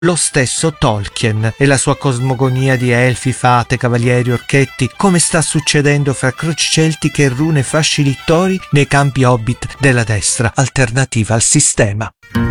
lo stesso Tolkien e la sua cosmogonia di elfi, fate, cavalieri, orchetti, come sta succedendo fra croci celtiche e rune fascilittori nei campi Hobbit della destra, alternativa al sistema.